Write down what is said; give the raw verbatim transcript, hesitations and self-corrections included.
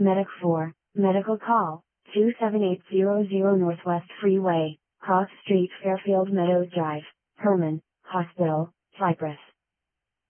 Medic four, medical call, two seven eight zero zero Northwest Freeway, Cross Street, Fairfield Meadows Drive, Herman, Hospital, Cypress.